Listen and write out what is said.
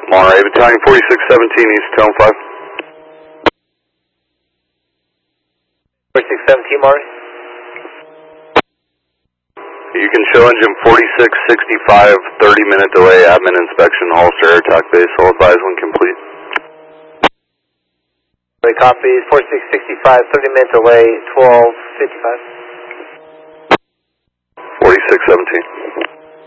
Monterey Battalion 4617 East Tone 5. 4617 Monterey. You can show engine 4665, 30-minute delay, admin inspection, Hollister Air Attack Base, all advised when complete. Copy, 4665, 30-minute delay, 1255. 4617.